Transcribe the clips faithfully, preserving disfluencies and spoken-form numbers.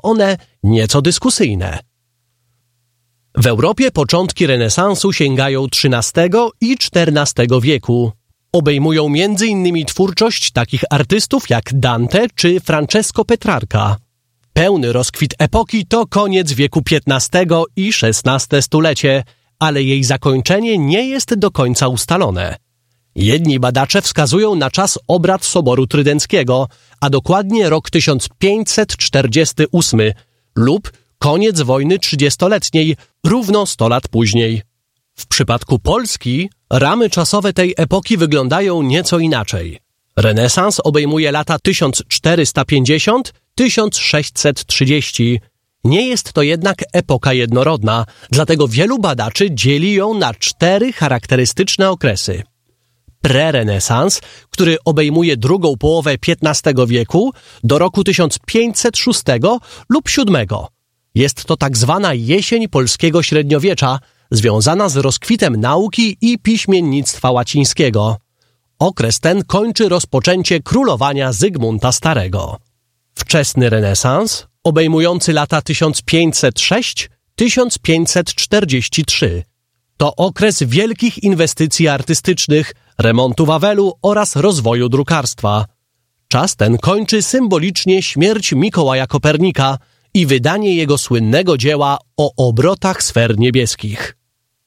one nieco dyskusyjne. W Europie początki renesansu sięgają trzynastego i czternastego wieku. Obejmują między innymi twórczość takich artystów jak Dante czy Francesco Petrarca. Pełny rozkwit epoki to koniec wieku piętnastego i szesnaste stulecie, ale jej zakończenie nie jest do końca ustalone. Jedni badacze wskazują na czas obrad Soboru Trydenckiego, a dokładnie rok tysiąc pięćset czterdziesty ósmy lub koniec wojny trzydziestoletniej, równo sto lat później. W przypadku Polski ramy czasowe tej epoki wyglądają nieco inaczej. Renesans obejmuje lata tysiąc czterysta pięćdziesiąt do tysiąc sześćset trzydzieści. Nie jest to jednak epoka jednorodna, dlatego wielu badaczy dzieli ją na cztery charakterystyczne okresy. Prerenesans, który obejmuje drugą połowę piętnastego wieku do roku tysiąc pięćset szóstego lub siódmego. Jest to tak zwana jesień polskiego średniowiecza, związana z rozkwitem nauki i piśmiennictwa łacińskiego. Okres ten kończy rozpoczęcie królowania Zygmunta Starego. Wczesny renesans, obejmujący lata tysiąc pięćset sześć do tysiąc pięćset czterdzieści trzy. To okres wielkich inwestycji artystycznych, remontu Wawelu oraz rozwoju drukarstwa. Czas ten kończy symbolicznie śmierć Mikołaja Kopernika i wydanie jego słynnego dzieła o obrotach sfer niebieskich.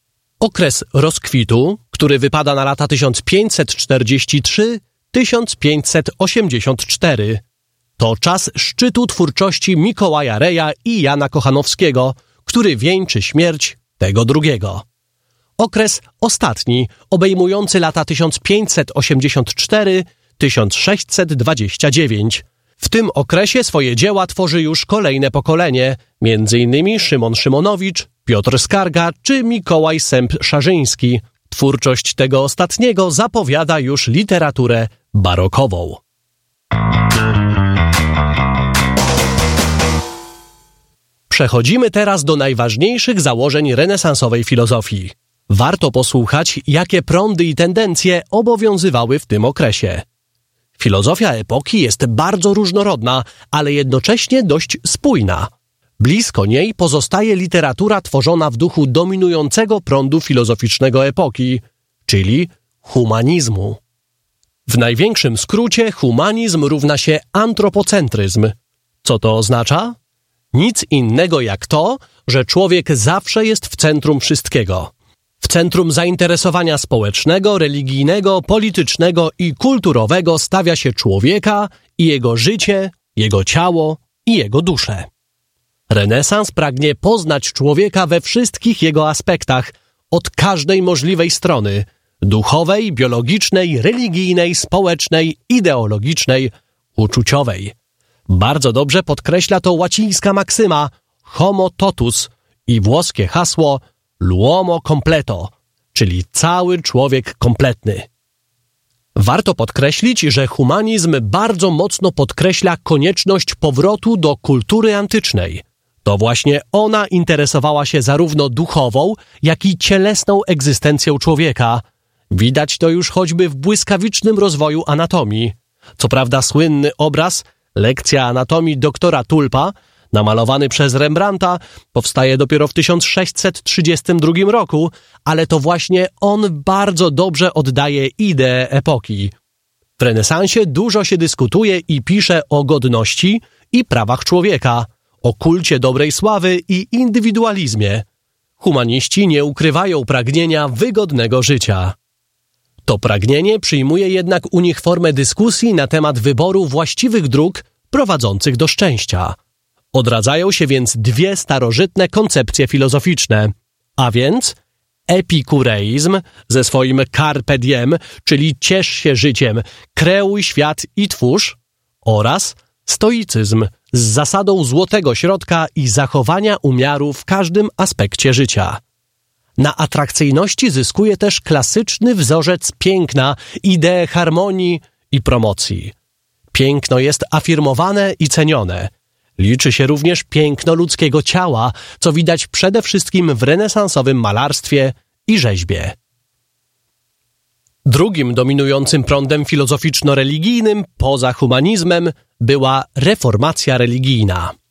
Okres rozkwitu, który wypada na lata tysiąc pięćset czterdzieści trzy do tysiąc pięćset osiemdziesiąt cztery. To czas szczytu twórczości Mikołaja Reja i Jana Kochanowskiego, który wieńczy śmierć tego drugiego. Okres ostatni, obejmujący lata tysiąc pięćset osiemdziesiąt cztery do tysiąc sześćset dwadzieścia dziewięć. W tym okresie swoje dzieła tworzy już kolejne pokolenie, między innymi Szymon Szymonowicz, Piotr Skarga czy Mikołaj Sęp-Szarzyński. Twórczość tego ostatniego zapowiada już literaturę barokową. Przechodzimy teraz do najważniejszych założeń renesansowej filozofii. Warto posłuchać, jakie prądy i tendencje obowiązywały w tym okresie. Filozofia epoki jest bardzo różnorodna, ale jednocześnie dość spójna. Blisko niej pozostaje literatura tworzona w duchu dominującego prądu filozoficznego epoki, czyli humanizmu. W największym skrócie humanizm równa się antropocentryzm. Co to oznacza? Nic innego jak to, że człowiek zawsze jest w centrum wszystkiego. W centrum zainteresowania społecznego, religijnego, politycznego i kulturowego stawia się człowieka i jego życie, jego ciało i jego duszę. Renesans pragnie poznać człowieka we wszystkich jego aspektach, od każdej możliwej strony – duchowej, biologicznej, religijnej, społecznej, ideologicznej, uczuciowej. Bardzo dobrze podkreśla to łacińska maksyma homo totus i włoskie hasło l'uomo completo, czyli cały człowiek kompletny. Warto podkreślić, że humanizm bardzo mocno podkreśla konieczność powrotu do kultury antycznej. To właśnie ona interesowała się zarówno duchową, jak i cielesną egzystencją człowieka. Widać to już choćby w błyskawicznym rozwoju anatomii. Co prawda słynny obraz, lekcja anatomii doktora Tulpa, namalowany przez Rembrandta, powstaje dopiero w tysiąc sześćset trzydziestym drugim roku, ale to właśnie on bardzo dobrze oddaje ideę epoki. W renesansie dużo się dyskutuje i pisze o godności i prawach człowieka, o kulcie dobrej sławy i indywidualizmie. Humaniści nie ukrywają pragnienia wygodnego życia. To pragnienie przyjmuje jednak u nich formę dyskusji na temat wyboru właściwych dróg prowadzących do szczęścia. Odradzają się więc dwie starożytne koncepcje filozoficzne, a więc epikureizm ze swoim carpe diem, czyli ciesz się życiem, kreuj świat i twórz, oraz stoicyzm z zasadą złotego środka i zachowania umiaru w każdym aspekcie życia. Na atrakcyjności zyskuje też klasyczny wzorzec piękna, ideę harmonii i promocji. Piękno jest afirmowane i cenione. Liczy się również piękno ludzkiego ciała, co widać przede wszystkim w renesansowym malarstwie i rzeźbie. Drugim dominującym prądem filozoficzno-religijnym, poza humanizmem, była reformacja religijna.